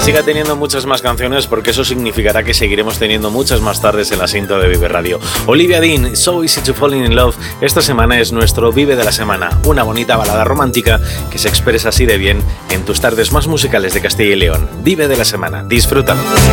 siga teniendo muchas más canciones, porque eso significará que seguiremos teniendo muchas más tardes en la cinta de Vive Radio. Olivia Dean, So Easy to Fall in Love, esta semana es nuestro Vive de la semana, una bonita balada romántica que se expresa así de bien en tus tardes más musicales de Castilla y León. Vive de la semana, disfrútalo.